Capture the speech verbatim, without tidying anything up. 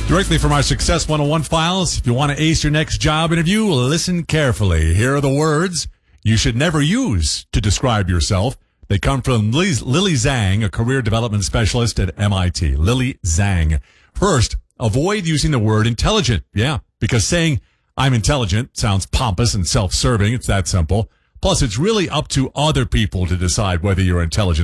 Directly from our Success one oh one files, if you want to ace your next job interview, listen carefully. Here are the words you should never use to describe yourself. They come from Lily, Lily Zhang, a career development specialist at M I T. Lily Zhang. First, avoid using the word intelligent. Yeah, because saying I'm intelligent sounds pompous and self-serving. It's that simple. Plus, it's really up to other people to decide whether you're intelligent.